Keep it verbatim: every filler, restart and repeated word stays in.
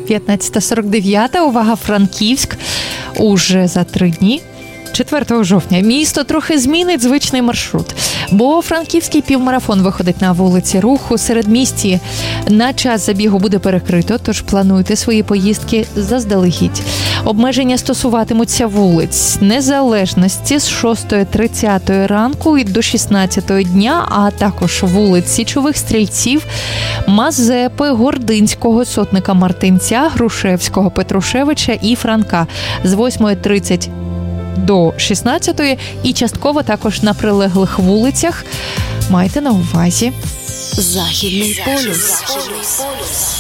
п'ятнадцята сорок дев'ять. Увага, Франківськ уже за три дні. четвертого жовтня. Місто трохи змінить звичний маршрут, бо франківський півмарафон виходить на вулиці Руху. Середмісті на час забігу буде перекрито, тож плануйте свої поїздки заздалегідь. Обмеження стосуватимуться вулиць Незалежності з шостої тридцять ранку і до шістнадцятої дня, а також вулиць Січових Стрільців, Мазепи, Гординського, Сотника Мартинця, Грушевського, Петрушевича і Франка з восьмої тридцять до шістнадцятої і частково також на прилеглих вулицях. Майте на увазі. Західний полюс.